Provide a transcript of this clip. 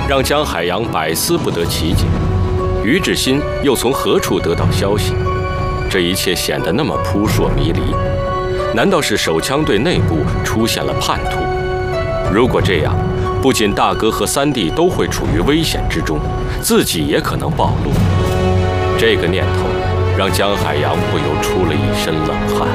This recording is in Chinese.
让江海洋百思不得其解。于志新又从何处得到消息？这一切显得那么扑朔迷离。难道是手枪队内部出现了叛徒？如果这样，不仅大哥和三弟都会处于危险之中，自己也可能暴露。这个念头让江海洋不由出了一身冷汗。